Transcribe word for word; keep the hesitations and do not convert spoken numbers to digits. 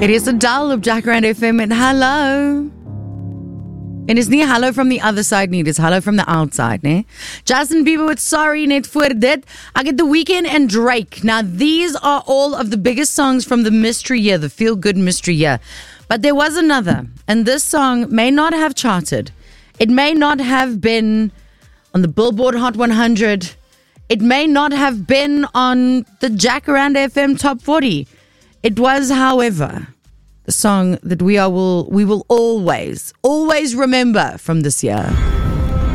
It is Adele of Jacaranda F M and hello. En is nie hello from the other side nie, dis hello from the outside, ne? Justin Bieber with Sorry net voor dit. I get The Weeknd and Drake. Now these are all of the biggest songs from the mystery year, the feel good mystery year. But there was another, and this song may not have charted. It may not have been on the Billboard Hot one hundred. It may not have been on the Jacaranda F M Top forty. It was, however, the song that we are will we will always, always remember from this year.